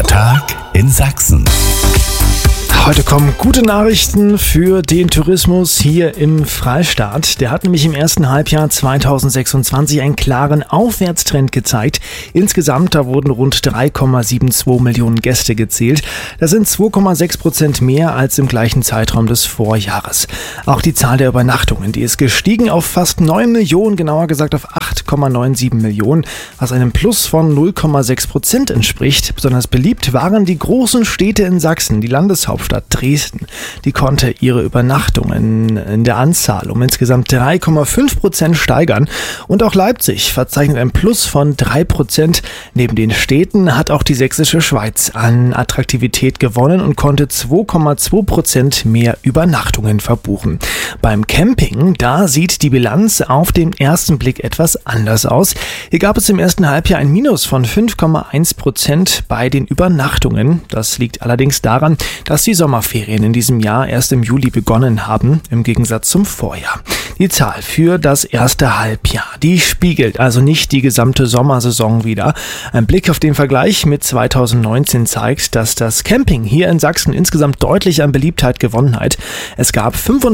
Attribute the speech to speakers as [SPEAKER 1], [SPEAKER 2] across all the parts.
[SPEAKER 1] Tag in Sachsen.
[SPEAKER 2] Heute kommen gute Nachrichten für den Tourismus hier im Freistaat. Der hat nämlich im ersten Halbjahr 2026 einen klaren Aufwärtstrend gezeigt. Insgesamt da wurden rund 3,72 Millionen Gäste gezählt. Das sind 2,6% mehr als im gleichen Zeitraum des Vorjahres. Auch die Zahl der Übernachtungen, die ist gestiegen auf fast 9 Millionen, genauer gesagt auf 8,97 Millionen, was einem Plus von 0,6% entspricht. Besonders beliebt waren die großen Städte in Sachsen, die Landeshauptstadt Dresden. Die konnte ihre Übernachtungen in der Anzahl um insgesamt 3,5% steigern. Und auch Leipzig verzeichnet ein Plus von 3%. Neben den Städten hat auch die sächsische Schweiz an Attraktivität gewonnen und konnte 2,2% mehr Übernachtungen verbuchen. Beim Camping, da sieht die Bilanz auf den ersten Blick etwas anders aus. Hier gab es im ersten Halbjahr ein Minus von 5,1% bei den Übernachtungen. Das liegt allerdings daran, dass die Sommerferien in diesem Jahr erst im Juli begonnen haben, im Gegensatz zum Vorjahr. Die Zahl für das erste Halbjahr, die spiegelt also nicht die gesamte Sommersaison wider. Ein Blick auf den Vergleich mit 2019 zeigt, dass das Camping hier in Sachsen insgesamt deutlich an Beliebtheit gewonnen hat. Es gab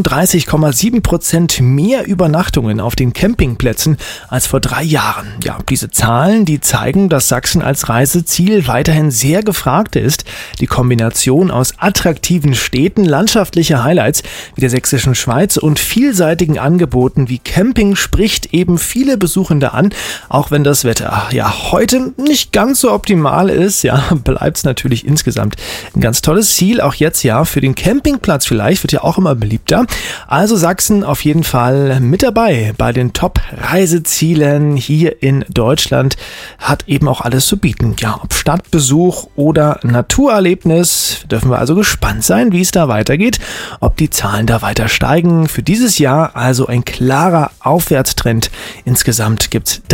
[SPEAKER 2] 35,7% mehr Übernachtungen auf den Campingplätzen als vor 3 Jahren. Ja, diese Zahlen, die zeigen, dass Sachsen als Reiseziel weiterhin sehr gefragt ist. Die Kombination aus attraktiven Städten, landschaftliche Highlights wie der sächsischen Schweiz und vielseitigen Angeboten wie Camping spricht eben viele Besuchende an, auch wenn das Wetter heute nicht ganz so optimal ist, bleibt es natürlich insgesamt ein ganz tolles Ziel, auch jetzt für den Campingplatz vielleicht, wird ja auch immer beliebter. Also Sachsen auf jeden Fall mit dabei bei den Top-Reisezielen hier in Deutschland, hat eben auch alles zu bieten. Ja, ob Stadtbesuch oder Naturerlebnis, dürfen wir also gespannt sein, wie es da weitergeht, ob die Zahlen da weiter steigen. Für dieses Jahr also ein klarer Aufwärtstrend. Insgesamt gibt es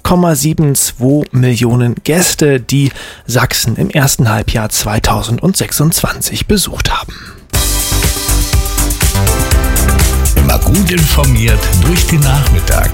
[SPEAKER 2] 3,72 Millionen Gäste, die Sachsen im ersten Halbjahr 2026 besucht haben.
[SPEAKER 1] Immer gut informiert durch den Nachmittag.